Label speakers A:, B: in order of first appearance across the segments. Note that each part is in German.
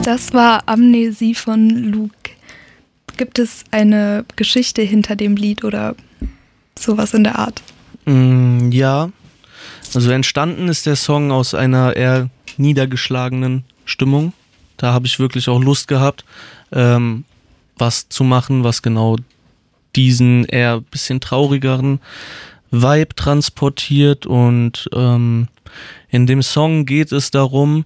A: Das war Amnesie von Luke. Gibt es eine Geschichte hinter dem Lied oder sowas in der Art?
B: Ja, also entstanden ist der Song aus einer eher niedergeschlagenen Stimmung. Da habe ich wirklich auch Lust gehabt, was zu machen, was genau diesen eher ein bisschen traurigeren Vibe transportiert. Und in dem Song geht es darum,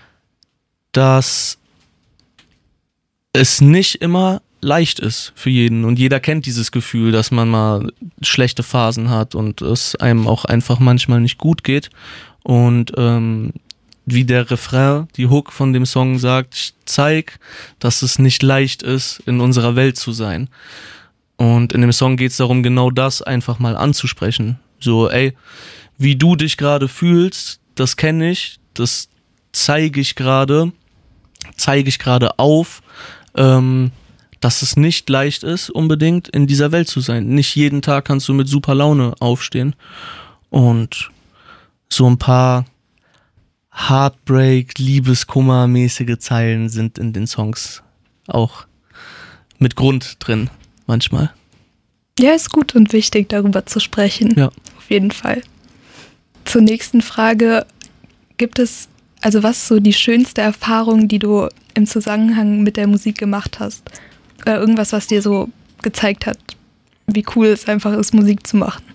B: dass es nicht immer leicht ist für jeden. Und jeder kennt dieses Gefühl, dass man mal schlechte Phasen hat und es einem auch einfach manchmal nicht gut geht. Und wie der Refrain, die Hook von dem Song sagt, ich zeig, dass es nicht leicht ist, in unserer Welt zu sein. Und in dem Song geht es darum, genau das einfach mal anzusprechen. So, ey, wie du dich gerade fühlst, das kenne ich, das zeige ich gerade auf, dass es nicht leicht ist, unbedingt in dieser Welt zu sein. Nicht jeden Tag kannst du mit super Laune aufstehen. Und so ein paar Heartbreak, Liebeskummer-mäßige Zeilen sind in den Songs auch mit Grund drin, manchmal.
A: Ja, ist gut und wichtig, darüber zu sprechen.
B: Ja.
A: Auf jeden Fall. Zur nächsten Frage. Was ist so die schönste Erfahrung, die du im Zusammenhang mit der Musik gemacht hast? Oder irgendwas, was dir so gezeigt hat, wie cool es einfach ist, Musik zu machen?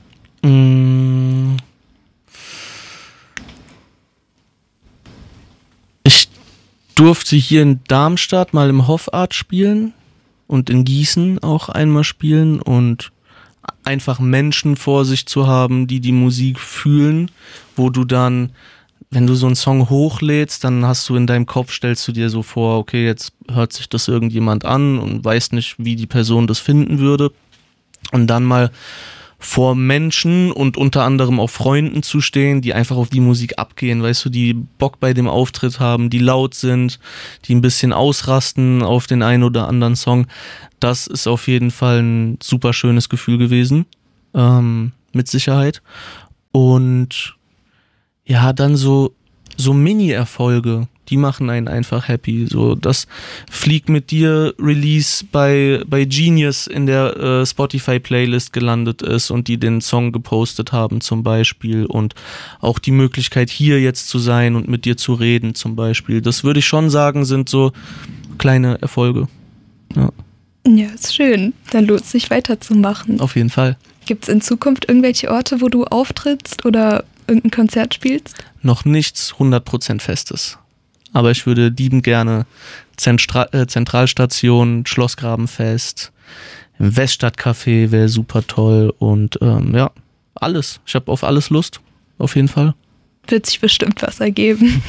B: Ich durfte hier in Darmstadt mal im Hoffart spielen und in Gießen auch einmal spielen und einfach Menschen vor sich zu haben, die die Musik fühlen, wo du dann, wenn du so einen Song hochlädst, dann hast du in deinem Kopf, stellst du dir so vor, okay, jetzt hört sich das irgendjemand an und weißt nicht, wie die Person das finden würde. Und dann mal vor Menschen und unter anderem auch Freunden zu stehen, die einfach auf die Musik abgehen, weißt du, die Bock bei dem Auftritt haben, die laut sind, die ein bisschen ausrasten auf den einen oder anderen Song. Das ist auf jeden Fall ein super schönes Gefühl gewesen, mit Sicherheit. Und ja, dann so Mini-Erfolge, die machen einen einfach happy. So das Flieg mit dir Release bei Genius in der Spotify-Playlist gelandet ist und die den Song gepostet haben zum Beispiel und auch die Möglichkeit hier jetzt zu sein und mit dir zu reden zum Beispiel. Das würde ich schon sagen, sind so kleine Erfolge.
A: Ja, ist schön. Dann lohnt es sich weiterzumachen.
B: Auf jeden Fall.
A: Gibt es in Zukunft irgendwelche Orte, wo du auftrittst oder irgendein Konzert spielst?
B: Noch nichts 100% Festes. Aber ich würde liebend gerne Zentralstation, Schlossgrabenfest, im Weststadtcafé wäre super toll und alles. Ich habe auf alles Lust, auf jeden Fall.
A: Wird sich bestimmt was ergeben.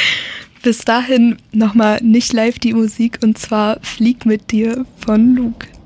A: Bis dahin nochmal nicht live die Musik und zwar Flieg mit dir von Luke.